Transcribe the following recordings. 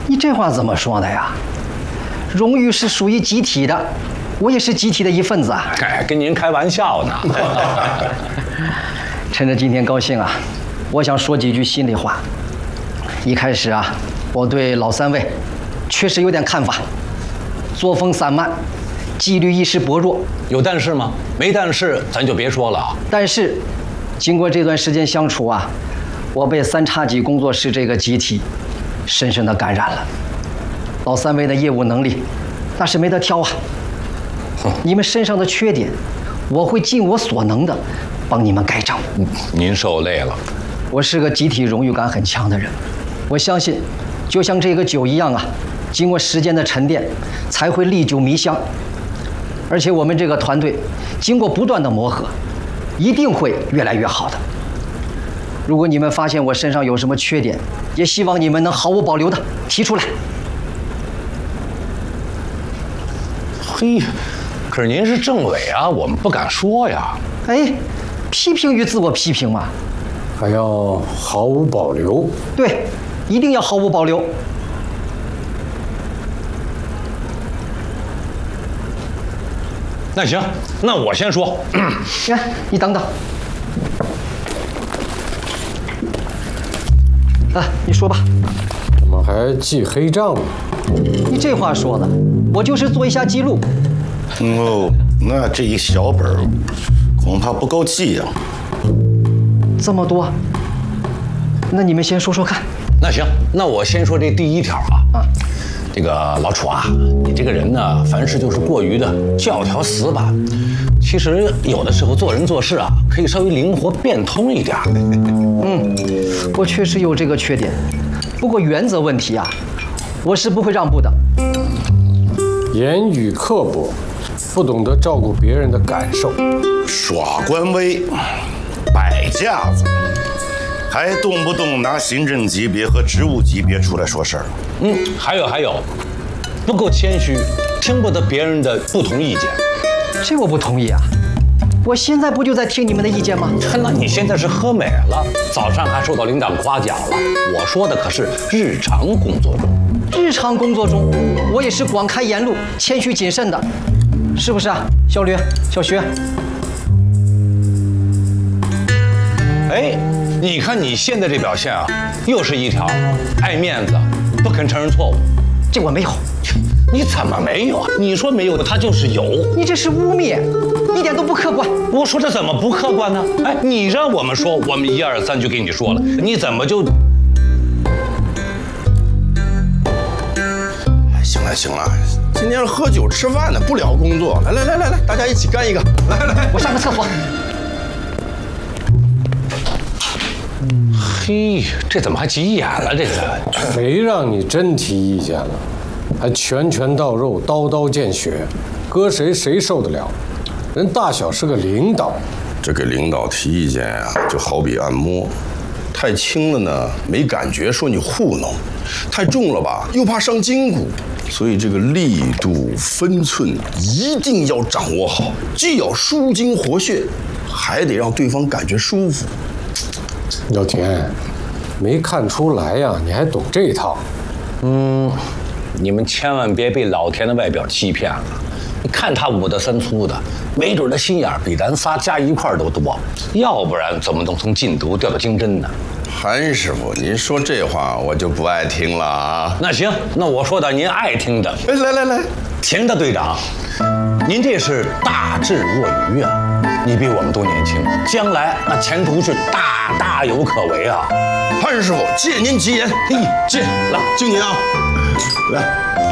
你这话怎么说的呀？荣誉是属于集体的，我也是集体的一份子啊。 哎，跟您开玩笑呢。 趁着今天高兴啊，我想说几句心里话。一开始啊，我对老三位确实有点看法，作风散漫，纪律意识薄弱。 有但是吗？没但是，咱就别说了啊。 但是，经过这段时间相处啊，我被三叉戟工作室这个集体深深地感染了。老三位的业务能力，那是没得挑啊。你们身上的缺点，我会尽我所能的帮你们改正。 您受累了。 我是个集体荣誉感很强的人，我相信，就像这个酒一样啊，经过时间的沉淀，才会历久弥香。而且我们这个团队经过不断的磨合，一定会越来越好的。如果你们发现我身上有什么缺点，也希望你们能毫无保留的提出来。 嘿，可是您是政委啊，我们不敢说呀。 哎，批评与自我批评嘛。 还要毫无保留。 对，一定要毫无保留。 那行，那我先说。 哎，你等等。啊，你说吧。 怎么还记黑账呢？ 你这话说的，我就是做一下记录。 哦，那这一小本恐怕不够记呀。 这么多，那你们先说说看。 那行，那我先说这第一条啊。这个老楚啊，你这个人呢，凡事就是过于的教条死板。其实有的时候做人做事啊，可以稍微灵活变通一点。 我确实有这个缺点，不过原则问题啊，我是不会让步的。 言语刻薄，不懂得照顾别人的感受， 耍官威，摆架子，还动不动拿行政级别和职务级别出来说事儿。 还有，不够谦虚，听不得别人的不同意见。 这我不同意啊！我现在不就在听你们的意见吗？ 那你现在是喝美了，早上还受到领导夸奖了。我说的可是日常工作中。 日常工作中，我也是广开言路，谦虚谨慎的，是不是啊？小吕、小徐。 哎，你看你现在这表现啊，又是一条爱面子，不肯承认错误。 这我没有。 你怎么没有啊？你说没有，他就是有。 你这是污蔑，一点都不客观。 我说这怎么不客观呢？哎，你让我们说，我们1、2、3就给你说了，你怎么就…… 行了，今天是喝酒吃饭的，不聊工作。来，大家一起干一个。来， 我上个厕所。 嘿，这怎么还急眼了？这个谁让你真提意见了？还拳拳到肉，刀刀见血，搁谁受得了？人大小是个领导， 这给领导提意见啊，就好比按摩，太轻了呢没感觉，说你糊弄；太重了吧，又怕伤筋骨。所以这个力度分寸一定要掌握好，既要舒筋活血，还得让对方感觉舒服。 老田，没看出来呀，你还懂这一套？ 你们千万别被老田的外表欺骗了。你看他5大3粗的，没准他心眼比咱仨加一块都多，要不然怎么能从禁毒调到经侦呢？ 韩师傅，您说这话我就不爱听了啊。 那行，那我说点您爱听的。 来， 田大队长，您这是大智若愚啊！你比我们都年轻，将来那前途是大有可为啊！ 韩师傅，借您吉言。嘿，借来，敬您啊！来，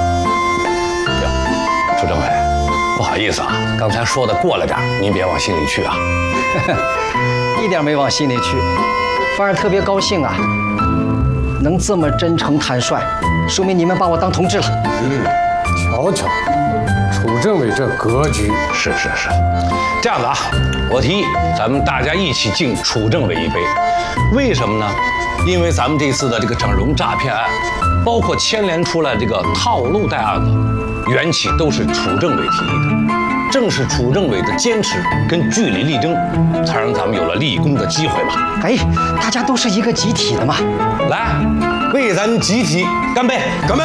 楚政委，不好意思啊，刚才说的过了点，您别往心里去啊。 一点没往心里去，反而特别高兴啊！能这么真诚坦率，说明你们把我当同志了。 瞧瞧，楚政委这格局。 是，这样子啊，我提议咱们大家一起敬楚政委一杯。为什么呢？因为咱们这次的这个整容诈骗案，包括牵连出来这个套路贷案子，缘起都是楚政委提议的。正是楚政委的坚持跟据理力争，才让咱们有了立功的机会嘛。 哎，大家都是一个集体的嘛。 来，为咱集体干杯！ 干杯！